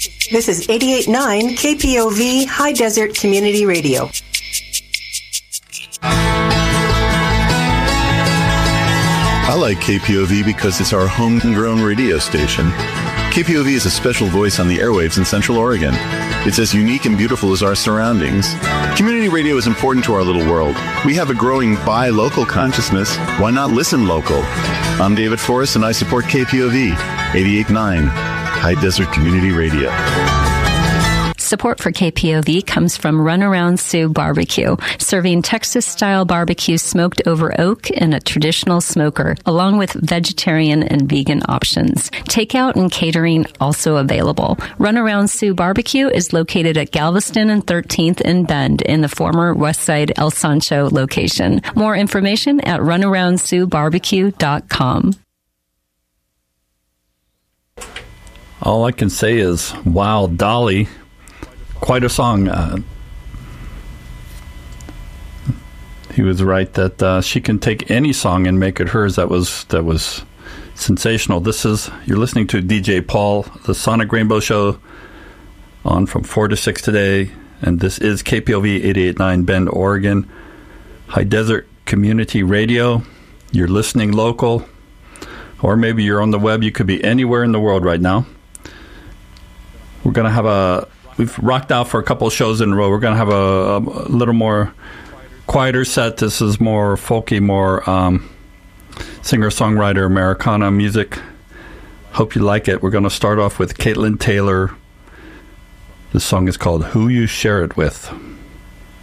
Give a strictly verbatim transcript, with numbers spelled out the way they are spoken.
This is eighty-eight point nine K P O V High Desert Community Radio. I like K P O V because it's our homegrown radio station. K P O V is a special voice on the airwaves in Central Oregon. It's as unique and beautiful as our surroundings. Community radio is important to our little world. We have a growing buy local consciousness. Why not listen local? I'm David Forrest, and I support K P O V eighty-eight point nine High Desert Community Radio. Support for K P O V comes from Runaround Sioux Barbecue, serving Texas-style barbecue smoked over oak in a traditional smoker, along with vegetarian and vegan options. Takeout and catering also available. Runaround Sioux Barbecue is located at Galveston and thirteenth in Bend in the former Westside El Sancho location. More information at runaround sioux barbecue dot com. All I can say is, wow, Dolly. Quite a song. Uh, he was right that uh, she can take any song and make it hers. That was that was sensational. This is you're listening to D J Paul, the Sonic Rainbow Show, on from four to six today, and this is K P O V eighty-eight point nine Bend, Oregon, High Desert Community Radio. You're listening local, or maybe you're on the web. You could be anywhere in the world right now. We're gonna have a. We've rocked out for a couple of shows in a row. We're going to have a, a little more quieter set. This is more folky, more um, singer-songwriter, Americana music. Hope you like it. We're going to start off with Caitlin Taylor. This song is called Who You Share It With.